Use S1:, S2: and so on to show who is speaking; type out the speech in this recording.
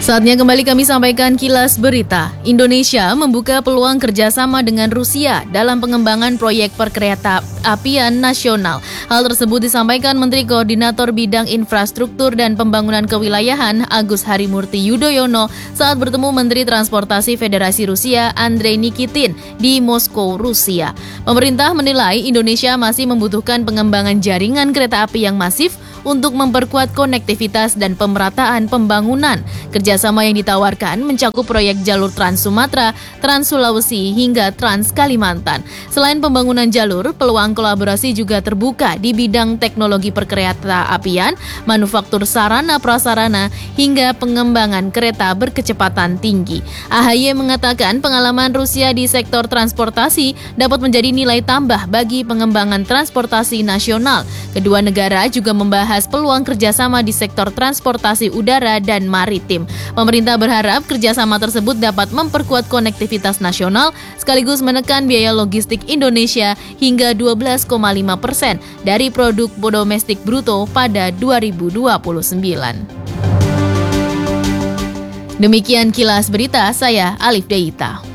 S1: Saatnya kembali kami sampaikan kilas berita. Indonesia membuka peluang kerjasama dengan Rusia dalam pengembangan proyek perkereta apian nasional. Hal tersebut disampaikan Menteri Koordinator Bidang Infrastruktur dan Pembangunan Kewilayahan Agus Harimurti Yudhoyono saat bertemu Menteri Transportasi Federasi Rusia Andrei Nikitin di Moskow, Rusia. Pemerintah menilai Indonesia masih membutuhkan pengembangan jaringan kereta api yang masif untuk memperkuat konektivitas dan pemerataan pembangunan. Kerjasama yang ditawarkan mencakup proyek jalur Trans Sumatera, Trans Sulawesi hingga Trans Kalimantan. Selain pembangunan jalur, peluang kolaborasi juga terbuka di bidang teknologi perkereta apian, manufaktur sarana prasarana hingga pengembangan kereta berkecepatan tinggi. AHY mengatakan pengalaman Rusia di sektor transportasi dapat menjadi nilai tambah bagi pengembangan transportasi nasional. Kedua negara juga membahas peluang kerjasama di sektor transportasi udara dan maritim. Pemerintah berharap kerjasama tersebut dapat memperkuat konektivitas nasional sekaligus menekan biaya logistik Indonesia hingga 12,5% dari produk domestik bruto pada 2029. Demikian kilas berita, saya Alif Deita.